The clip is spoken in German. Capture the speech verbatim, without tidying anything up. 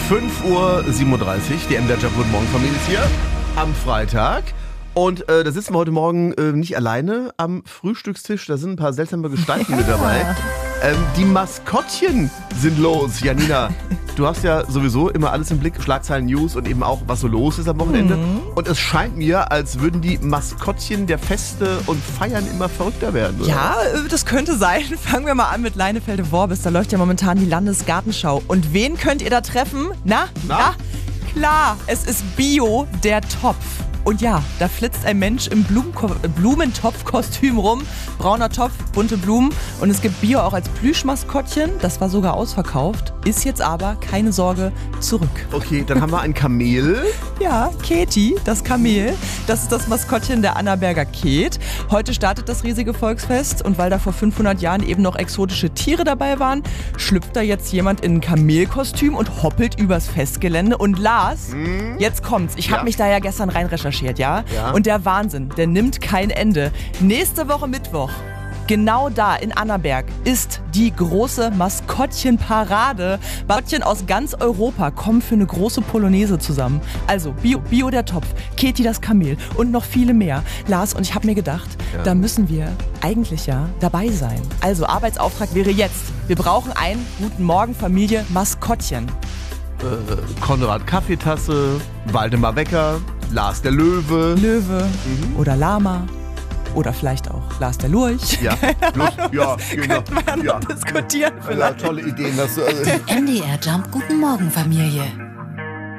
fünf Uhr siebenunddreißig, die M D R Jump Guten Morgen Familie ist hier am Freitag. Und äh, da sitzen wir heute Morgen äh, nicht alleine am Frühstückstisch, da sind ein paar seltsame Gestalten mit dabei. Ähm, die Maskottchen sind los. Janina, du hast ja sowieso immer alles im Blick, Schlagzeilen, News und eben auch, was so los ist am Wochenende. Mhm. Und es scheint mir, als würden die Maskottchen der Feste und Feiern immer verrückter werden, oder? Ja, das könnte sein. Fangen wir mal an mit Leinefelde-Worbis. Da läuft ja momentan die Landesgartenschau. Und wen könnt ihr da treffen? Na? Na? Na? Klar, es ist Bio, der Topf. Und ja, da flitzt ein Mensch im Blumenko- Blumentopfkostüm rum. Brauner Topf, bunte Blumen. Und es gibt Bio auch als Plüschmaskottchen. Das war sogar ausverkauft. Ist jetzt aber, keine Sorge, zurück. Okay, dann haben wir ein Kamel. Ja, Keti, das Kamel. Das ist das Maskottchen der Annaberger Ket. Heute startet das riesige Volksfest. Und weil da vor fünfhundert Jahren eben noch exotische Tiere dabei waren, schlüpft da jetzt jemand in ein Kamelkostüm und hoppelt übers Festgelände. Und Lars, hm? jetzt kommt's. Ich habe Ja. mich da ja gestern rein recherchiert. Ja? Ja. Und der Wahnsinn, der nimmt kein Ende. Nächste Woche Mittwoch, genau da in Annaberg, ist die große Maskottchenparade. Maskottchen aus ganz Europa kommen für eine große Polonaise zusammen. Also Bio, Bio der Topf, Keti das Kamel und noch viele mehr. Lars, und ich habe mir gedacht, Ja. da müssen wir eigentlich ja dabei sein. Also Arbeitsauftrag wäre jetzt, wir brauchen ein Guten Morgen Familie Maskottchen. Äh, Konrad Kaffeetasse, Waldemar Becker, Lars der Löwe. Löwe oder Lama oder vielleicht auch Lars der Lurch. Ja, Lust, ja, genau. Könnten wir ja noch Ja. diskutieren Ja, vielleicht. tolle Ideen. Das, äh, M D R Jump Guten Morgen Familie.